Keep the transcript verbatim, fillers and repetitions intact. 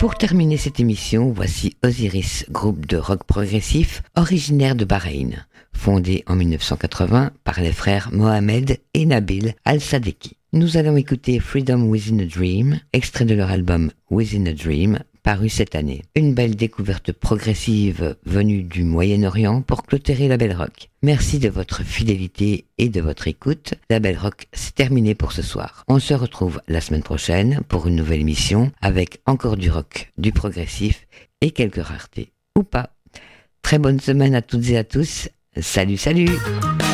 Pour terminer cette émission, voici Osiris, groupe de rock progressif originaire de Bahreïn, fondé en dix-neuf cent quatre-vingts par les frères Mohamed et Nabil Al-Sadeki. Nous allons écouter Freedom Within a Dream, extrait de leur album Within a Dream, paru cette année. Une belle découverte progressive venue du Moyen-Orient pour clôturer la Belle Rock. Merci de votre fidélité et de votre écoute. La Belle Rock, c'est terminé pour ce soir. On se retrouve la semaine prochaine pour une nouvelle émission avec encore du rock, du progressif et quelques raretés. Ou pas. Très bonne semaine à toutes et à tous. Salut, salut!